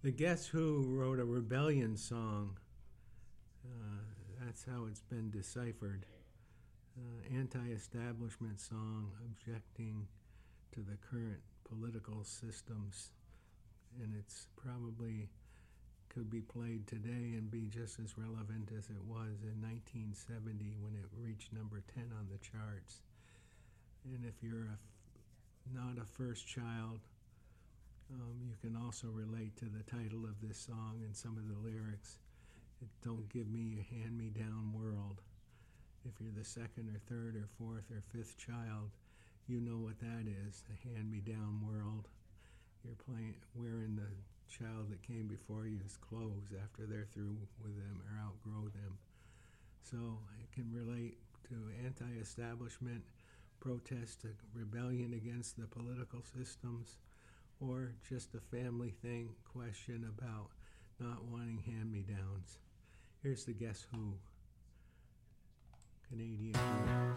The Guess Who wrote a rebellion song. That's how it's been deciphered. Anti-establishment song objecting to the current political systems, and it's probably could be played today and be just as relevant as it was in 1970 when it reached number 10 on the charts. And if you're not a first child, you can also relate to the title of this song and some of the lyrics. Don't give me a hand-me-down world. If you're the second or third or fourth or fifth child, you know what that is, a hand-me-down world. You're wearing the child that came before you's clothes after they're through with them or outgrow them. So it can relate to anti-establishment, protest, rebellion against the political systems, or just a family thing, question about not wanting hand-me-downs. Here's the Guess Who, Canadian group.